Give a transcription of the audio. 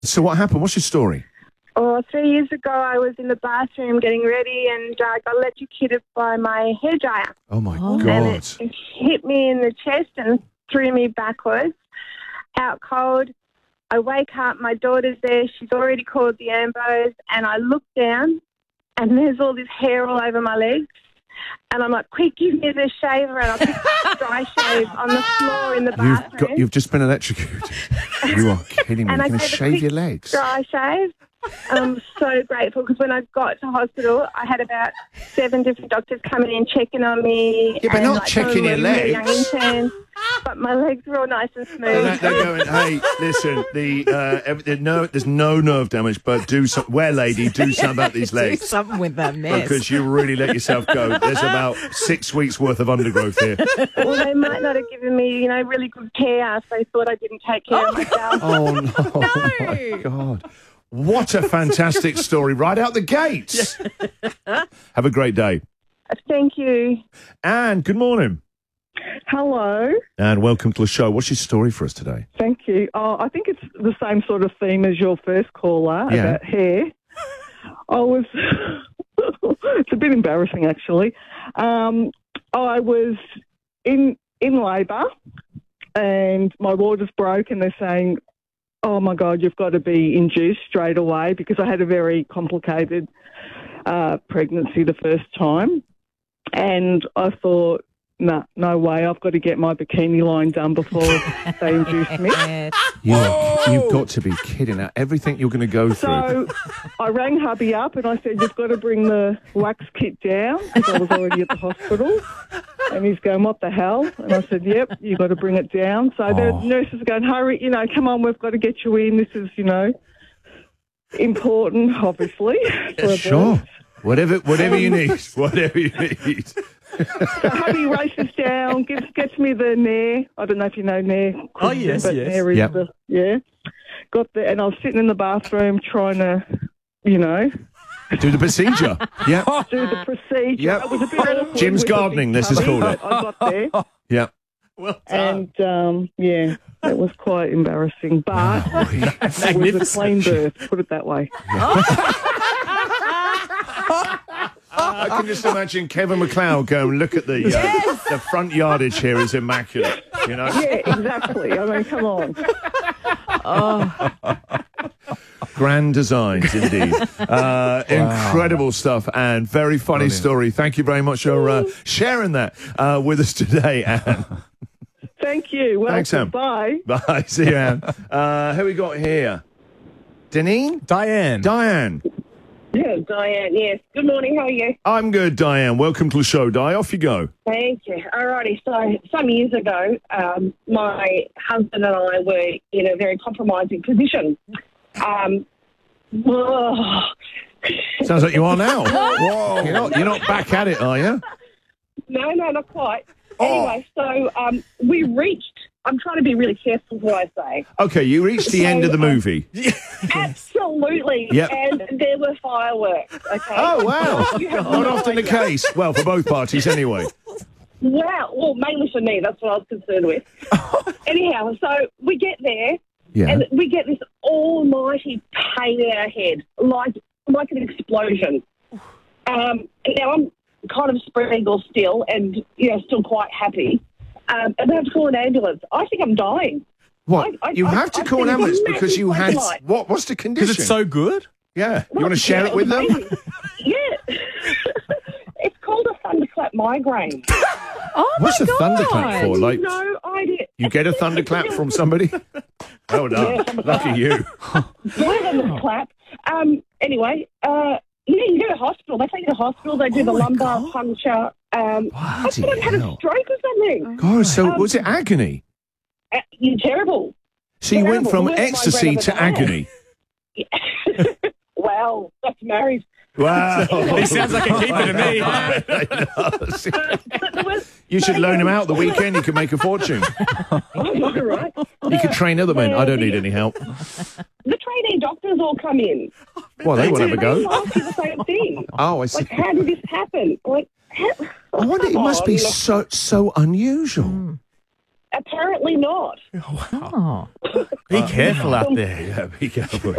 So what happened? What's your story? Oh, 3 years ago, I was in the bathroom getting ready and got electrocuted by my hairdryer. Oh, my And God. it hit me in the chest and threw me backwards, out cold. I wake up, my daughter's there, she's already called the ambos, and I look down, and there's all this hair all over my legs. And I'm like, quick, give me the shaver, and I'll pick the dry shave on the floor in the bathroom. You've just been electrocuted. You are kidding me. And You're I going to gave a shave quick your legs? dry shave. I'm so grateful because when I got to hospital, I had about 7 different doctors coming in checking on me. Yeah, but and, not checking your really young legs. interns, but my legs were all nice and smooth. They're going, hey, listen, there's no nerve damage, but do something about these Do legs. something with that mess. Because you really let yourself go. There's about 6 weeks worth of undergrowth here. Well, they might not have given me, really good care if they thought I didn't take care of myself. Oh, no. Oh, my God. What a fantastic story right out the gates. Have a great day. Thank you. And good morning. Hello. And welcome to the show. What's your story for us today? Thank you. I think it's the same sort of theme as your first caller about hair. It's a bit embarrassing, actually. I was in labour and my waters broke and they're saying, oh, my God, you've got to be induced straight away because I had a very complicated pregnancy the first time. And I thought, no way, I've got to get my bikini line done before they induce me. You've got to be kidding. Now, everything you're going to go through. So I rang hubby up and I said, you've got to bring the wax kit down because I was already at the hospital. And he's going, what the hell? And I said, yep, you've got to bring it down. So the nurses are going, hurry, come on, we've got to get you in. This is, important, obviously. Sure. Whatever you need. Whatever you need. So hubby races down, gets me the Nair. I don't know if you know Nair. Oh, yes, but yes. Nair is got there, and I was sitting in the bathroom trying to, Do the procedure. Yeah. do the procedure. Yep. It was a bit awkward Jim's with the gardening, big this is hubby, called it. but I got there. Yeah. Well done. And, it was quite embarrassing. But it was a clean birth, put it that way. I can just imagine Kevin McLeod going, look at the front yardage here is immaculate, Yeah, exactly. I mean, come on. Grand designs, indeed. Incredible stuff and very funny story. Thank you very much for sharing that with us today, Anne. Thank you. Well, Thanks, Anne. bye. Bye. See you, Anne. Who we got here? Deneen? Diane. Yeah, Diane, yes. Good morning, how are you? I'm good, Diane. Welcome to the show, Di. Off you go. Thank you. Alrighty, so some years ago, my husband and I were in a very compromising position. Sounds like you are now. Whoa. You're not back at it, are you? No, not quite. Anyway, so we reached, I'm trying to be really careful what I say. Okay, you reached the end of the movie. Absolutely. Yep. And there were fireworks, okay? Oh, wow. You have Not no often the idea. case. Well, for both parties anyway. Wow. Well, mainly for me. That's what I was concerned with. Anyhow, so we get there, and we get this almighty pain in our head, like an explosion. Now, I'm kind of spread eagle still and, still quite happy. And I have to call an ambulance. I think I'm dying. What? You have to call an ambulance because you had... light. What's the condition? Because it's so good? Yeah. You want to share it with them? Yeah. It's called a thunderclap migraine. Oh, What's my a thunderclap for? Like, No idea. you get a thunderclap from somebody? Oh, no. Lucky you. Thunderclap. Anyway, you go to hospital. They take you to hospital. They do the lumbar puncture. I thought I'd had a stroke or something. God, so was it agony? You're terrible. So you went from Terrible. ecstasy to agony. Well, that's married. Wow. He sounds like a keeper to me. You should loan him out the weekend. You could make a fortune. All right. You could train other men. I don't need any help. The trainee doctors all come in. Well, they won't have a They go. ask you the same thing. Oh, I see. Like, how did this happen? Like, I wonder, it must be so unusual. Apparently not. Oh. Be careful out there. Yeah, be careful.